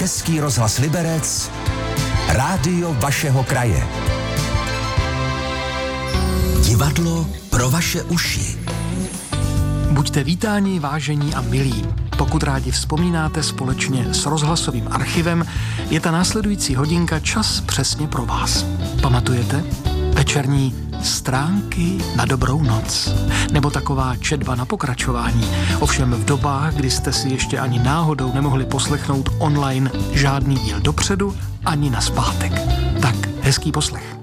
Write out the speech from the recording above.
Český rozhlas Liberec, rádio vašeho kraje. Divadlo pro vaše uši. Buďte vítáni, vážení a milí. Pokud rádi vzpomínáte společně s rozhlasovým archivem, je ta následující hodinka čas přesně pro vás. Pamatujete? Večerní Stránky na dobrou noc. Nebo taková četba na pokračování. Ovšem v dobách, kdy jste si ještě ani náhodou nemohli poslechnout online žádný díl dopředu, ani nazpátek. Tak, hezký poslech.